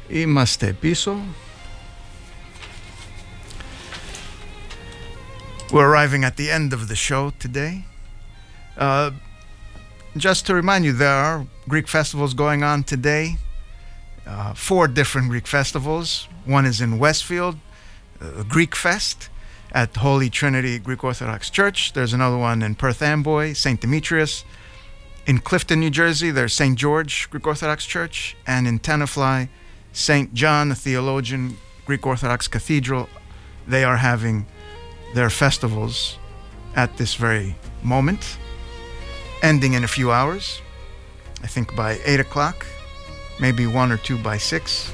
Είμαστε πίσω. We're arriving at the end of the show today. Just to remind you, there are Greek festivals going on today. 4 different Greek festivals. One is in Westfield, Greek Fest at Holy Trinity Greek Orthodox Church. There's another one in Perth Amboy, St. Demetrius. In Clifton, New Jersey, there's St. George Greek Orthodox Church. And in Tenafly, St. John, a theologian, Greek Orthodox Cathedral. They are having their festivals at this very moment, ending in a few hours. I think by 8 o'clock, maybe 1 or 2 by 6.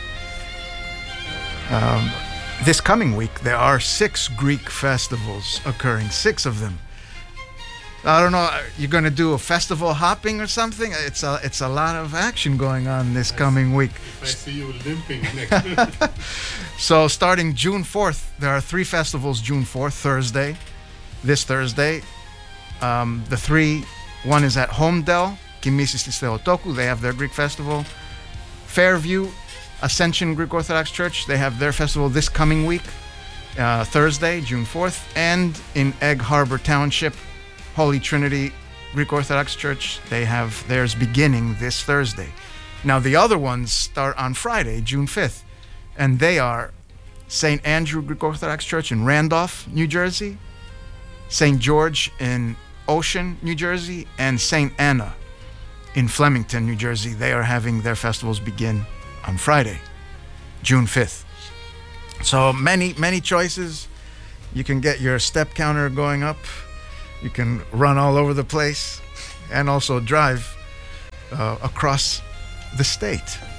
This coming week, there are 6 Greek festivals occurring, 6 of them. I don't know, you're going to do a festival hopping or something? It's a lot of action going on this coming week. If I see you limping next week. So starting June 4th, there are 3 festivals June 4th, Thursday, this Thursday. The 3, one is at Homedale, Kimisis της Theotokou, they have their Greek festival. Fairview, Ascension Greek Orthodox Church, they have their festival this coming week, Thursday, June 4th. And in Egg Harbor Township, Holy Trinity Greek Orthodox Church, they have theirs beginning this Thursday. Now the other ones start on Friday, June 5th, and they are St. Andrew Greek Orthodox Church in Randolph, New Jersey, St. George in Ocean, New Jersey, and St. Anna in Flemington, New Jersey. They are having their festivals begin on Friday, June 5th. So many choices. You can get your step counter going up. You can run all over the place and also drive across the state.